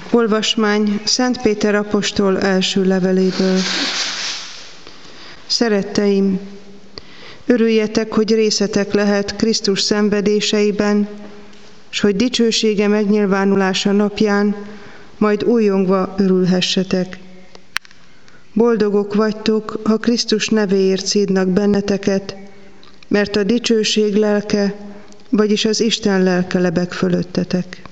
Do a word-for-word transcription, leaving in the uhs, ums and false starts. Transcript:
Olvasmány Szent Péter apostol első leveléből. Szeretteim, örüljetek, hogy részetek lehet Krisztus szenvedéseiben, s hogy dicsősége megnyilvánulása napján majd újongva örülhessetek. Boldogok vagytok, ha Krisztus nevéért szídnak benneteket, mert a dicsőség lelke, vagyis az Isten lelke lebeg fölöttetek.